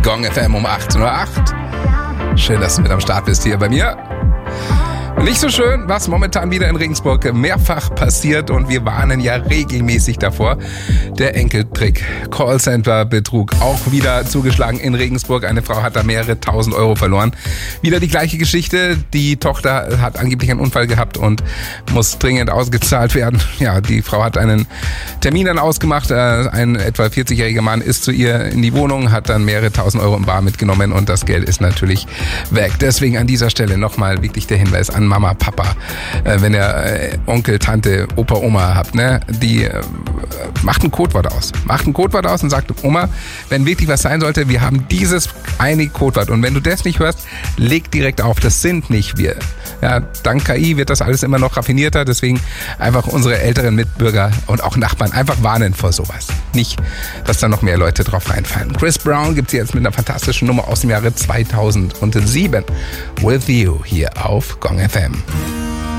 Gong FM um 18:08 Uhr. Schön, dass du mit am Start bist hier bei mir. Nicht so schön, was momentan wieder in Regensburg mehrfach passiert und wir warnen ja regelmäßig davor. Der Enkeltrick, Callcenter-Betrug, auch wieder zugeschlagen in Regensburg. Eine Frau hat da mehrere tausend Euro verloren. Wieder die gleiche Geschichte. Die Tochter hat angeblich einen Unfall gehabt und muss dringend ausgezahlt werden. Ja, die Frau hat einen Termin dann ausgemacht. Ein etwa 40-jähriger Mann ist zu ihr in die Wohnung, hat dann mehrere tausend Euro im Bar mitgenommen und das Geld ist natürlich weg. Deswegen an dieser Stelle nochmal wirklich der Hinweis an Mama, Papa, wenn ihr Onkel, Tante, Opa, Oma habt, ne, die macht ein Codewort aus. Macht ein Codewort aus und sagt, Oma, wenn wirklich was sein sollte, wir haben dieses eine Codewort und wenn du das nicht hörst, leg direkt auf, das sind nicht wir. Ja, dank KI wird das alles immer noch raffinierter, deswegen einfach unsere älteren Mitbürger und auch Nachbarn einfach warnen vor sowas. Nicht, dass da noch mehr Leute drauf reinfallen. Chris Brown gibt's jetzt mit einer fantastischen Nummer aus dem Jahre 2007. With You hier auf Gong FM.